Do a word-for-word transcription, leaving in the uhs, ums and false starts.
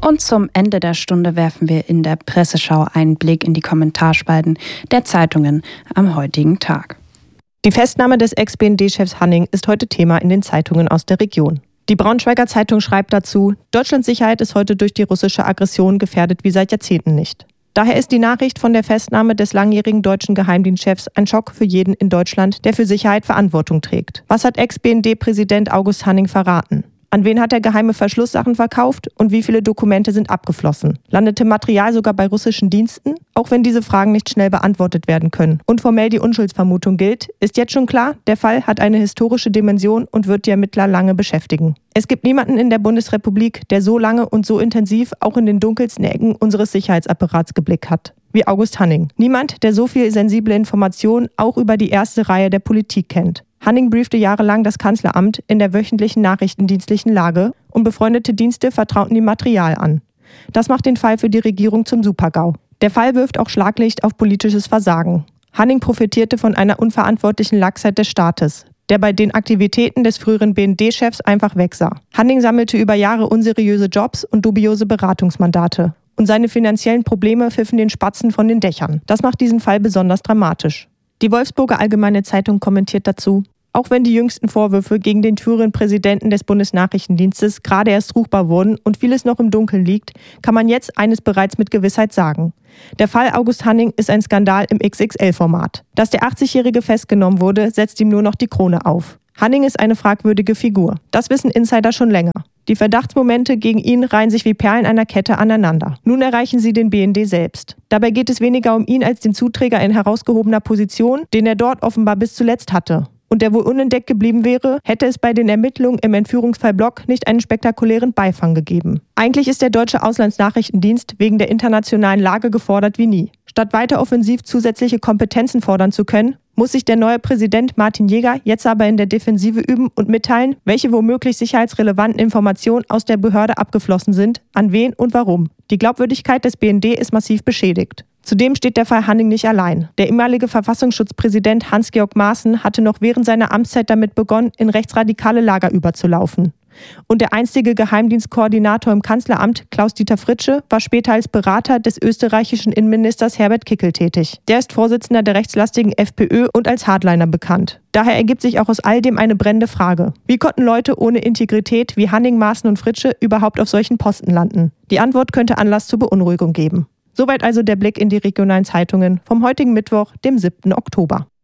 Und zum Ende der Stunde werfen wir in der Presseschau einen Blick in die Kommentarspalten der Zeitungen am heutigen Tag. Die Festnahme des Ex-B N D-Chefs Hanning ist heute Thema in den Zeitungen aus der Region. Die Braunschweiger Zeitung schreibt dazu: Deutschlands Sicherheit ist heute durch die russische Aggression gefährdet wie seit Jahrzehnten nicht. Daher ist die Nachricht von der Festnahme des langjährigen deutschen Geheimdienstchefs ein Schock für jeden in Deutschland, der für Sicherheit Verantwortung trägt. Was hat Ex-B N D-Präsident August Hanning verraten? An wen hat er geheime Verschlusssachen verkauft und wie viele Dokumente sind abgeflossen? Landete Material sogar bei russischen Diensten? Auch wenn diese Fragen nicht schnell beantwortet werden können und formell die Unschuldsvermutung gilt, ist jetzt schon klar, der Fall hat eine historische Dimension und wird die Ermittler lange beschäftigen. Es gibt niemanden in der Bundesrepublik, der so lange und so intensiv auch in den dunkelsten Ecken unseres Sicherheitsapparats geblickt hat, wie August Hanning. Niemand, der so viel sensible Informationen auch über die erste Reihe der Politik kennt. Hanning briefte jahrelang das Kanzleramt in der wöchentlichen nachrichtendienstlichen Lage und befreundete Dienste vertrauten ihm Material an. Das macht den Fall für die Regierung zum Super-GAU. Der Fall wirft auch Schlaglicht auf politisches Versagen. Hanning profitierte von einer unverantwortlichen Laxheit des Staates, der bei den Aktivitäten des früheren B N D-Chefs einfach wegsah. Hanning sammelte über Jahre unseriöse Jobs und dubiose Beratungsmandate. Und seine finanziellen Probleme pfiffen den Spatzen von den Dächern. Das macht diesen Fall besonders dramatisch. Die Wolfsburger Allgemeine Zeitung kommentiert dazu: Auch wenn die jüngsten Vorwürfe gegen den früheren Präsidenten des Bundesnachrichtendienstes gerade erst ruchbar wurden und vieles noch im Dunkeln liegt, kann man jetzt eines bereits mit Gewissheit sagen. Der Fall August Hanning ist ein Skandal im X X L-Format. Dass der achtzigjährige festgenommen wurde, setzt ihm nur noch die Krone auf. Hanning ist eine fragwürdige Figur. Das wissen Insider schon länger. Die Verdachtsmomente gegen ihn reihen sich wie Perlen einer Kette aneinander. Nun erreichen sie den B N D selbst. Dabei geht es weniger um ihn als den Zuträger in herausgehobener Position, den er dort offenbar bis zuletzt hatte. Und der wohl unentdeckt geblieben wäre, hätte es bei den Ermittlungen im Entführungsfall Block nicht einen spektakulären Beifang gegeben. Eigentlich ist der deutsche Auslandsnachrichtendienst wegen der internationalen Lage gefordert wie nie. Statt weiter offensiv zusätzliche Kompetenzen fordern zu können, muss sich der neue Präsident Martin Jäger jetzt aber in der Defensive üben und mitteilen, welche womöglich sicherheitsrelevanten Informationen aus der Behörde abgeflossen sind, an wen und warum. Die Glaubwürdigkeit des B N D ist massiv beschädigt. Zudem steht der Fall Hanning nicht allein. Der ehemalige Verfassungsschutzpräsident Hans-Georg Maaßen hatte noch während seiner Amtszeit damit begonnen, in rechtsradikale Lager überzulaufen. Und der einstige Geheimdienstkoordinator im Kanzleramt, Klaus-Dieter Fritsche, war später als Berater des österreichischen Innenministers Herbert Kickl tätig. Der ist Vorsitzender der rechtslastigen FPÖ und als Hardliner bekannt. Daher ergibt sich auch aus all dem eine brennende Frage: Wie konnten Leute ohne Integrität wie Hanning, Maaßen und Fritsche überhaupt auf solchen Posten landen? Die Antwort könnte Anlass zur Beunruhigung geben. Soweit also der Blick in die regionalen Zeitungen vom heutigen Mittwoch, dem siebten Oktober.